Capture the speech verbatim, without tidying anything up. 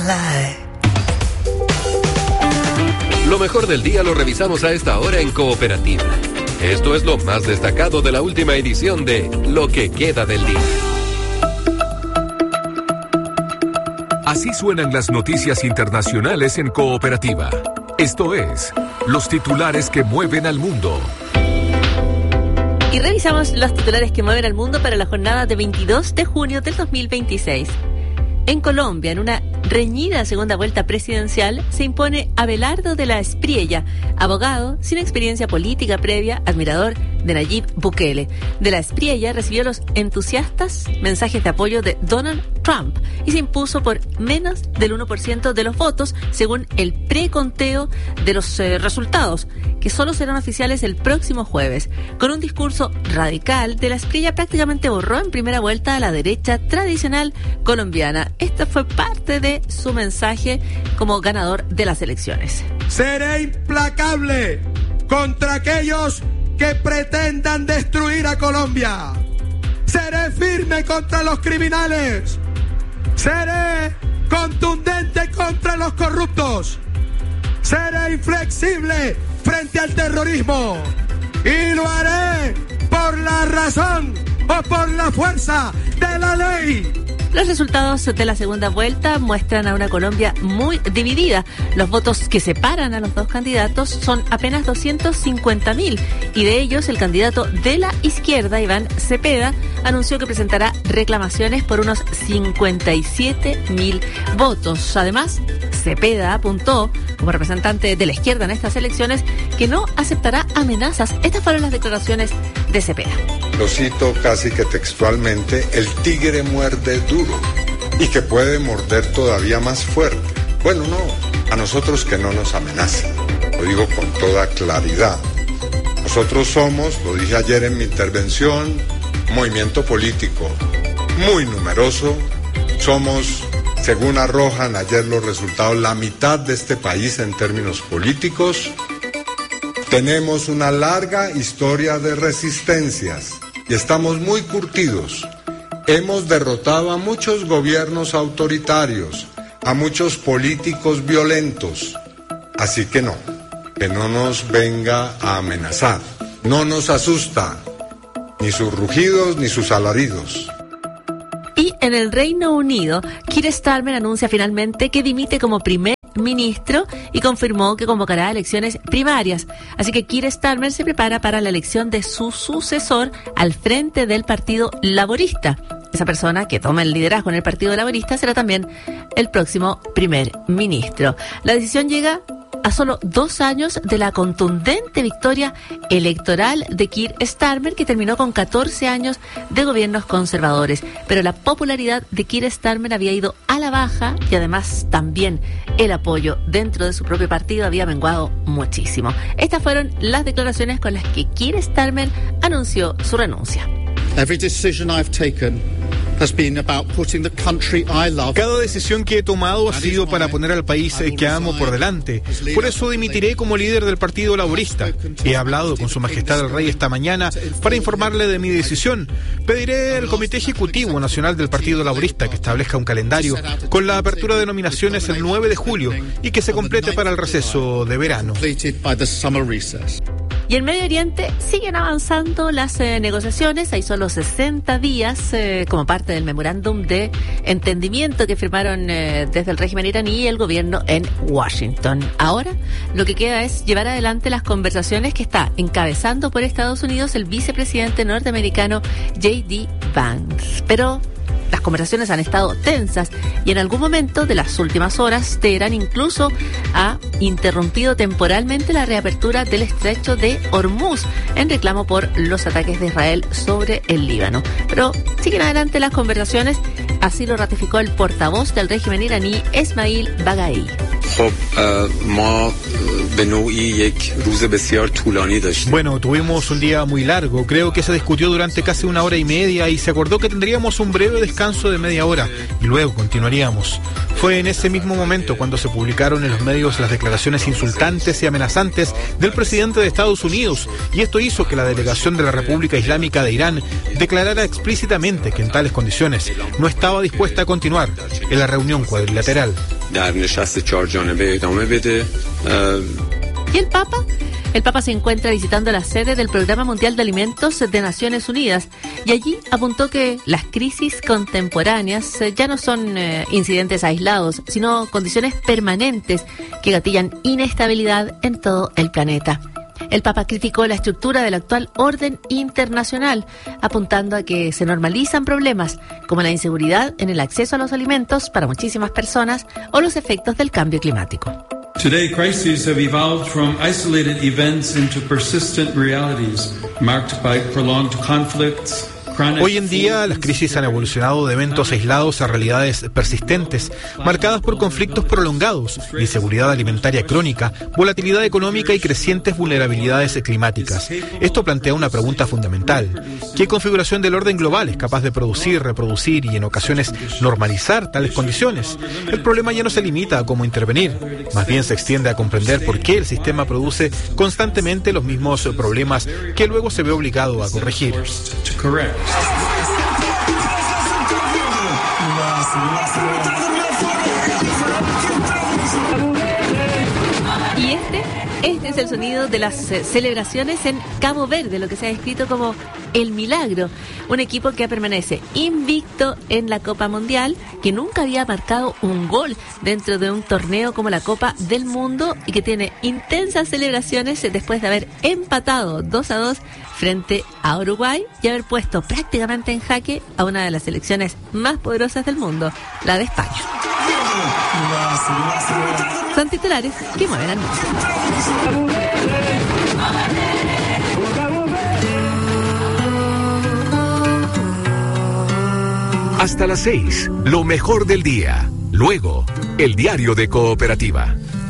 Lo mejor del día lo revisamos a esta hora en Cooperativa. Esto es lo más destacado de la última edición de Lo que queda del día. Así suenan las noticias internacionales en Cooperativa. Esto es, los titulares que mueven al mundo. Y revisamos los titulares que mueven al mundo para la jornada de veintidós de junio del dos mil veintiséis. En Colombia, en una reñida segunda vuelta presidencial, se impone Abelardo de la Espriella, abogado sin experiencia política previa, admirador de Nayib Bukele. De la Espriella recibió los entusiastas mensajes de apoyo de Donald Trump y se impuso por menos del uno por ciento de los votos, según el preconteo de los eh, resultados, que solo serán oficiales el próximo jueves. Con un discurso radical, de la Espriella prácticamente borró en primera vuelta a la derecha tradicional colombiana. Esta fue parte de su mensaje como ganador de las elecciones. Seré implacable contra aquellos que pretendan destruir a Colombia. Seré firme contra los criminales. Seré contundente contra los corruptos. Seré inflexible frente al terrorismo. Y lo haré por la razón o por la fuerza de la ley. Los resultados de la segunda vuelta muestran a una Colombia muy dividida. Los votos que separan a los dos candidatos son apenas doscientos cincuenta mil y de ellos el candidato de la izquierda, Iván Cepeda, anunció que presentará reclamaciones por unos cincuenta y siete mil votos. Además, Cepeda apuntó, como representante de la izquierda en estas elecciones, que no aceptará amenazas. Estas fueron las declaraciones de Cepeda. Lo cito casi que textualmente: el tigre muerde duro y que puede morder todavía más fuerte. Bueno, no, a nosotros que no nos amenacen. Lo digo con toda claridad. Nosotros somos, lo dije ayer en mi intervención, un movimiento político muy numeroso. Somos, según arrojan ayer los resultados, la mitad de este país en términos políticos. Tenemos una larga historia de resistencias y estamos muy curtidos. Hemos derrotado a muchos gobiernos autoritarios, a muchos políticos violentos. Así que no, que no nos venga a amenazar. No nos asusta ni sus rugidos ni sus alaridos. Y en el Reino Unido, Keir Starmer anuncia finalmente que dimite como primer ministro y confirmó que convocará elecciones primarias. Así que Keir Starmer se prepara para la elección de su sucesor al frente del Partido Laborista. Esa persona que toma el liderazgo en el Partido Laborista será también el próximo primer ministro. La decisión llega a solo dos años de la contundente victoria electoral de Keir Starmer, que terminó con catorce años de gobiernos conservadores. Pero la popularidad de Keir Starmer había ido a la baja y además también el apoyo dentro de su propio partido había menguado muchísimo. Estas fueron las declaraciones con las que Keir Starmer anunció su renuncia. Every decision I've taken has been about putting the country I love. Cada decisión que he tomado ha sido para poner al país que amo por delante. Por eso dimitiré como líder del Partido Laborista. He hablado con Su Majestad el Rey esta mañana para informarle de mi decisión. Pediré al Comité Ejecutivo Nacional del Partido Laborista que establezca un calendario con la apertura de nominaciones el nueve de julio y que se complete para el receso de verano. Y en Medio Oriente siguen avanzando las eh, negociaciones. Hay solo sesenta días eh, como parte del memorándum de entendimiento que firmaron eh, desde el régimen iraní y el gobierno en Washington. Ahora lo que queda es llevar adelante las conversaciones que está encabezando por Estados Unidos el vicepresidente norteamericano J D Vance. Pero las conversaciones han estado tensas y en algún momento de las últimas horas Teherán incluso ha interrumpido temporalmente la reapertura del estrecho de Hormuz en reclamo por los ataques de Israel sobre el Líbano. Pero siguen adelante las conversaciones, así lo ratificó el portavoz del régimen iraní, Esmail Baghai. Bueno, tuvimos un día muy largo. Creo que se discutió durante casi una hora y media y se acordó que tendríamos un breve descanso de media hora y luego continuaríamos. Fue en ese mismo momento cuando se publicaron en los medios las declaraciones insultantes y amenazantes del presidente de Estados Unidos, y esto hizo que la delegación de la República Islámica de Irán declarara explícitamente que en tales condiciones no estaba dispuesta a continuar en la reunión cuadrilateral. ¿Y el Papa? El Papa se encuentra visitando la sede del Programa Mundial de Alimentos de Naciones Unidas y allí apuntó que las crisis contemporáneas ya no son eh, incidentes aislados, sino condiciones permanentes que gatillan inestabilidad en todo el planeta. El Papa criticó la estructura del actual orden internacional, apuntando a que se normalizan problemas como la inseguridad en el acceso a los alimentos para muchísimas personas o los efectos del cambio climático. Today, crises have evolved from isolated events into persistent realities marked by prolonged conflicts. Hoy en día, las crisis han evolucionado de eventos aislados a realidades persistentes, marcadas por conflictos prolongados, inseguridad alimentaria crónica, volatilidad económica y crecientes vulnerabilidades climáticas. Esto plantea una pregunta fundamental. ¿Qué configuración del orden global es capaz de producir, reproducir y en ocasiones normalizar tales condiciones? El problema ya no se limita a cómo intervenir, más bien se extiende a comprender por qué el sistema produce constantemente los mismos problemas que luego se ve obligado a corregir. Y este, este es el sonido de las eh, celebraciones en Cabo Verde, lo que se ha descrito como el milagro, un equipo que permanece invicto en la Copa Mundial, que nunca había marcado un gol dentro de un torneo como la Copa del Mundo y que tiene intensas celebraciones después de haber empatado dos a dos frente a Uruguay y haber puesto prácticamente en jaque a una de las selecciones más poderosas del mundo, la de España. Son titulares que mueven al mundo. Hasta las seis, lo mejor del día. Luego, el diario de Cooperativa.